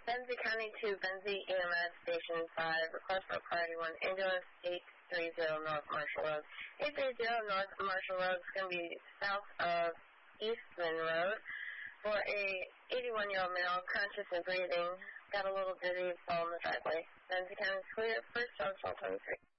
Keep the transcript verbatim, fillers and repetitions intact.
Benzie County two, Benzie E M S Station five, request for priority one, ambulance eight thirty North Marshall Road. eight thirty North Marshall Road is going to be south of Eastman Road for a eighty-one-year-old male, conscious and breathing, got a little dizzy, fall in the driveway. Benzie County is clear, first on twenty-three.